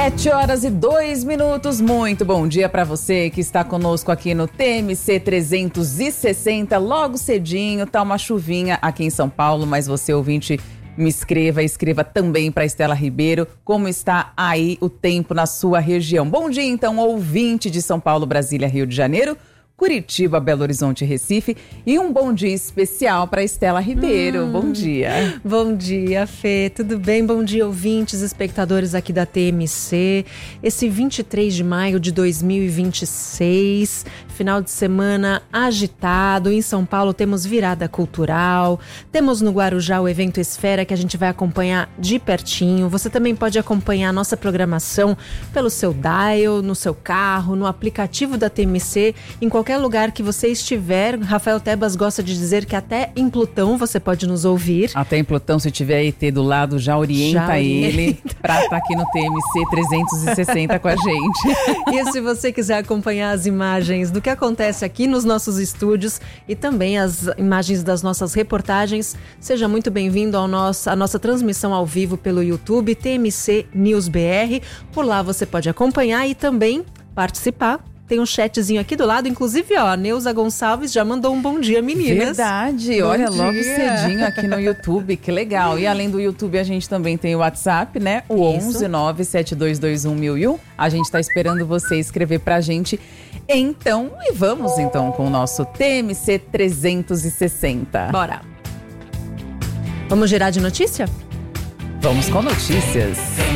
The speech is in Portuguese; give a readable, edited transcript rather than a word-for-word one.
7h02. Muito bom dia para você que está conosco aqui no TMC 360. Logo cedinho, tá uma chuvinha aqui em São Paulo, mas você, ouvinte, escreva também para Estela Ribeiro como está aí o tempo na sua região. Bom dia, então, ouvinte de São Paulo, Brasília, Rio de Janeiro, Curitiba, Belo Horizonte, Recife, e um bom dia especial para Estela Ribeiro. Bom dia. Bom dia, Fê. Tudo bem? Bom dia, ouvintes, espectadores aqui da TMC. Esse 23 de maio de 2026, final de semana agitado. Em São Paulo temos virada cultural, temos no Guarujá o evento Esfera, que a gente vai acompanhar de pertinho. Você também pode acompanhar a nossa programação pelo seu dial, no seu carro, no aplicativo da TMC, em qualquer lugar que você estiver. Rafael Tebas gosta de dizer que até em Plutão você pode nos ouvir. Até em Plutão, se tiver ET do lado, já orienta ele para estar aqui no TMC 360 com a gente. E se você quiser acompanhar as imagens do que acontece aqui nos nossos estúdios e também as imagens das nossas reportagens, seja muito bem-vindo à nossa transmissão ao vivo pelo YouTube, TMC News BR. Por lá você pode acompanhar e também participar. Tem um chatzinho aqui do lado, inclusive, ó, a Neuza Gonçalves já mandou um bom dia, meninas. Verdade, bom olha, dia. Logo cedinho aqui no YouTube, que legal. E além do YouTube, a gente também tem o WhatsApp, né? O 11-97221-1001. A gente tá esperando você escrever pra gente. Então, e vamos então com o nosso TMC 360. Bora. Vamos girar de notícia? Vamos com notícias.